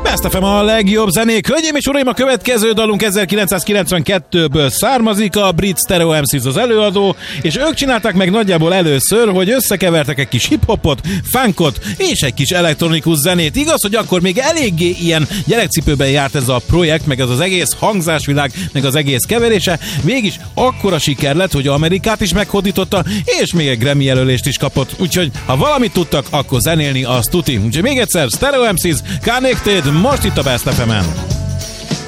Best FM a legjobb zenék. Hölgyeim és uraim, a következő dalunk 1992-ből származik, a brit Stereo MCs az előadó, és ők csinálták meg nagyjából először, hogy összekevertek egy kis hip-hopot, funkot és egy kis elektronikus zenét. Igaz, hogy akkor még eléggé ilyen gyerekcipőben járt ez a projekt, meg ez az egész hangzásvilág, meg az egész keverése. Végig akkora siker lett, hogy Amerikát is meghódította, és még egy Grammy jelölést is kapott. Úgyhogy ha valamit tudtak, akkor zenélni, az tuti. Úgyhogy még egyszer, Stereo MCs, Connected, most itt a Best FM-en.